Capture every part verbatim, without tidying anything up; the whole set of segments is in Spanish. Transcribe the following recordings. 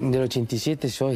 Del ochenta y siete soy.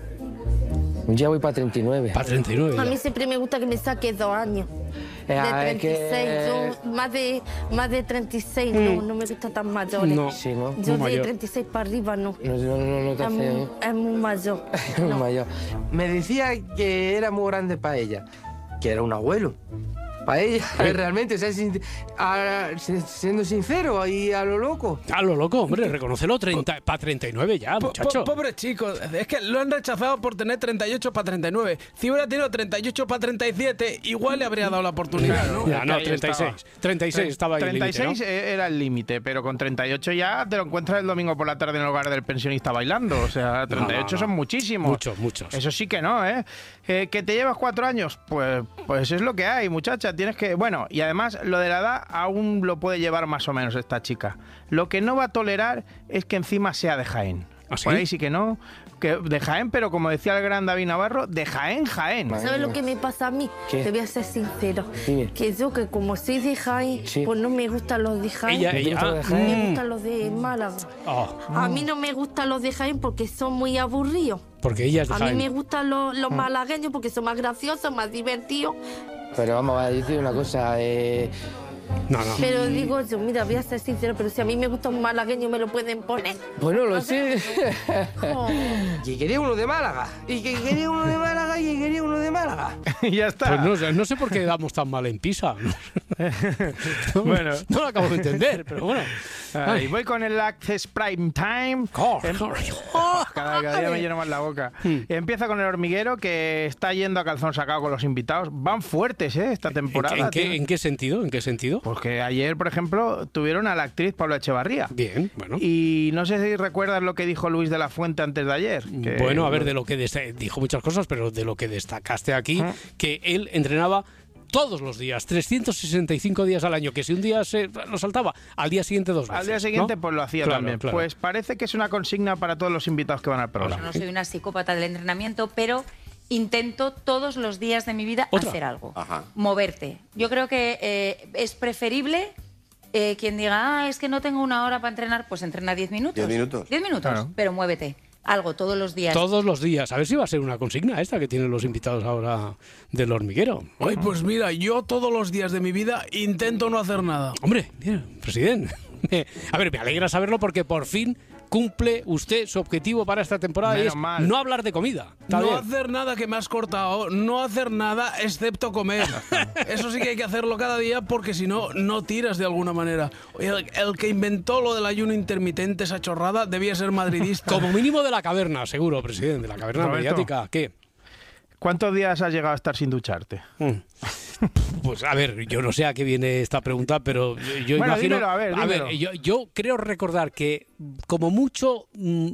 Ya voy para treinta y nueve. Para treinta y nueve. A mí siempre me gusta que me saque dos años. De treinta y seis, yo más de, más de treinta y seis, mm. no, no me gusta tan mayores. No, sí, ¿no? Yo muy de mayor. treinta y seis para arriba no. No, no, no, no te es, hace, muy, ¿eh? es muy mayor. Muy No. mayor. Me decía que era muy grande para ella, que era un abuelo. Para ella, ¿Eh? realmente, o sea, sin, a, siendo sincero, ahí a lo loco. A lo loco, hombre, reconócelo, para treinta y nueve ya, muchacho. Po, po, pobre chico, es que lo han rechazado por tener treinta y ocho para treinta y nueve. Si hubiera tenido treinta y ocho para treinta y siete, igual le habría dado la oportunidad, ¿no? Ya, no, treinta y seis. treinta y seis estaba ahí treinta y seis el límite, ¿no? era el límite, pero con treinta y ocho ya te lo encuentras el domingo por la tarde en el hogar del pensionista bailando. O sea, treinta y ocho no, no, no. son muchísimos. Muchos, muchos. Eso sí que no, ¿eh? eh ¿Que te llevas cuatro años? Pues, pues es lo que hay, muchacha. Tienes que... Bueno, y además lo de la edad aún lo puede llevar más o menos esta chica. Lo que no va a tolerar es que encima sea de Jaén. ¿Ah, sí? Por ahí sí que no. Que de Jaén, pero como decía el gran David Navarro, de Jaén, Jaén. ¿Sabes lo que me pasa a mí? ¿Qué? Te voy a ser sincero. Dime. Que yo, que como soy de Jaén, Sí. pues no me gustan los de Jaén. Ella, ella. gusta de Ah, Jaén? Me mm. gustan los de Málaga. Oh, A mí no me gustan los de Jaén porque son muy aburridos. porque ella es de A mí Jaén. me gustan los, los malagueños porque son más graciosos, más divertidos. Pero vamos a ver, yo te digo una cosa, eh... No, no. Pero digo yo, mira, voy a ser sincero, pero si a mí me gusta un malagueño, me lo pueden poner. Bueno, lo sé. Oh. Y quería uno de Málaga. Y que quería uno de Málaga y que quería uno de Málaga. Y ya está. Pues no, sé- no sé por qué damos tan mal en Pisa. No, Bueno. no lo acabo de entender, pero bueno. Ay, voy con el Access Prime Time. Oh, Em- Cada, cada día me lleno más la boca. Empieza con el hormiguero, que está yendo a calzón sacado con los invitados. Van fuertes, ¿eh? Esta ¿En, temporada. qué, en, qué, tío. ¿En qué sentido? ¿En qué sentido? Porque ayer, por ejemplo, tuvieron a la actriz Paula Echevarría. Bien, bueno. Y no sé si recuerdas lo que dijo Luis de la Fuente antes de ayer. que- Bueno, a ver, de lo que desta- dijo muchas cosas, pero de lo que destacaste aquí, Ajá. que él entrenaba todos los días, trescientos sesenta y cinco días al año, que si un día se lo saltaba, al día siguiente dos veces. Al día siguiente, ¿no? pues lo hacía Claro, también. claro. Pues parece que es una consigna para todos los invitados que van al Yo programa. no soy una psicópata del entrenamiento, pero intento todos los días de mi vida ¿Otra? hacer algo. Ajá. Moverte. Yo creo que eh, es preferible eh, quien diga, ah, es que no tengo una hora para entrenar, pues entrena diez minutos. ¿Diez minutos? Diez minutos, Claro. pero muévete. Algo todos los días. Todos los días. A ver si va a ser una consigna esta que tienen los invitados ahora del hormiguero. Ay, pues mira, yo todos los días de mi vida intento no hacer nada. Hombre, mira, presidente. A ver, me alegra saberlo porque por fin cumple usted su objetivo para esta temporada y Menos es mal. no hablar de comida. Está No bien. hacer nada, que me has cortado, no hacer nada excepto comer. Eso sí que hay que hacerlo cada día porque si no, no tiras de alguna manera. Oye, El, el que inventó lo del ayuno intermitente, esa chorrada, debía ser madridista. Como mínimo de la caverna, seguro, presidente, de la caverna Roberto. mediática. ¿Qué? ¿Cuántos días has llegado a estar sin ducharte? Mm. Pues a ver, yo no sé a qué viene esta pregunta, pero yo, yo Bueno, imagino... dímelo, a ver, dímelo. yo, yo creo recordar que como mucho... mm,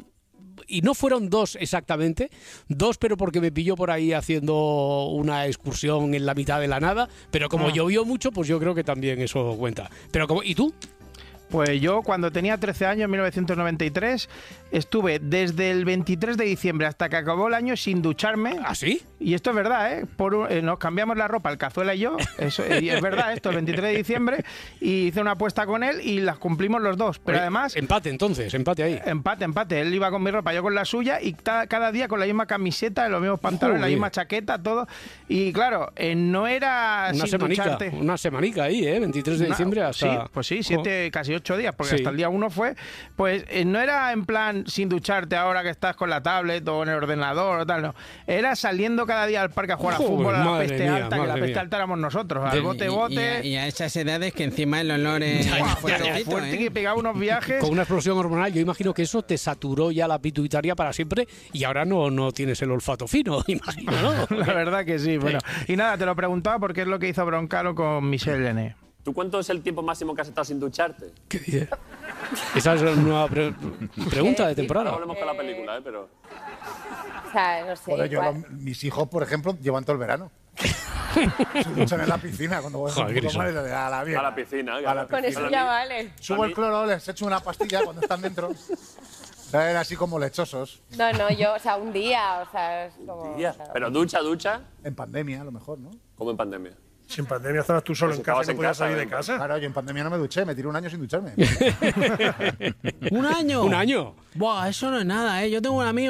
y no fueron dos exactamente, dos pero porque me pilló por ahí haciendo una excursión en la mitad de la nada, pero como Ah. llovió mucho, pues yo creo que también eso cuenta. Pero como, ¿y tú? Pues yo, cuando tenía trece años, en mil novecientos noventa y tres, estuve desde el veintitrés de diciembre hasta que acabó el año sin ducharme. ¿Ah, sí? Y esto es verdad, ¿eh? Por un- eh, nos cambiamos la ropa, el Cazuela y yo. Eso, y es verdad, esto, el veintitrés de diciembre. Y hice una apuesta con él y las cumplimos los dos. Pero Oye, además, Empate entonces, empate ahí. empate, empate. Él iba con mi ropa, yo con la suya. Y ta- cada día con la misma camiseta, los mismos pantalones, la Joder. misma chaqueta, todo. Y claro, eh, no era Una sin semanica, ducharte. una semanica ahí, ¿eh? veintitrés de Una- diciembre hasta... Sí, pues sí, siete, casi ocho días, porque Sí. hasta el día uno fue. Pues eh, no era en plan sin ducharte ahora que estás con la tablet o en el ordenador o tal, no. Era saliendo cada día al parque a jugar a Joder, fútbol, a la madre peste mía, alta, que la madre peste mía. alta éramos nosotros, al De- bote Y, bote. a, y a esas edades que encima el olor es Ya, ya, ya, Pero fuertecito, fuerte ¿eh? que pegaba unos viajes. Con una explosión hormonal, yo imagino que eso te saturó ya la pituitaria para siempre y ahora no, no tienes el olfato fino, imagino, ¿no? La verdad que sí, bueno. Y nada, te lo preguntaba porque es lo que hizo Broncano con Michelle Lené. ¿Tú cuánto es el tiempo máximo que has estado sin ducharte? ¿Qué dices? Esa es una nueva pre- pregunta de Ahora temporada. volvemos con la película, ¿eh? Pero... O sea, no sé. Joder, yo igual- lo- mis hijos, por ejemplo, llevan todo el verano. Se duchan en la piscina cuando voy a Joder, hacer Grison. fútbol, y a la bien. A la piscina, A la claro. Con eso piscina. ya vale. Subo el cloro, les echo una pastilla cuando están dentro. Saben así como lechosos. No, no, yo, o sea, un día, o sea, es como... Tía, o sea, Pero ducha, ducha, En pandemia, a lo mejor, ¿no? como en pandemia. Si en pandemia estabas tú solo Pues en casa estabas y no en podías casa, salir de venga. casa. Claro, yo en pandemia no me duché, me tiré un año sin ducharme. ¿Un año? Un año. Buah, eso no es nada, ¿eh? Yo tengo un amigo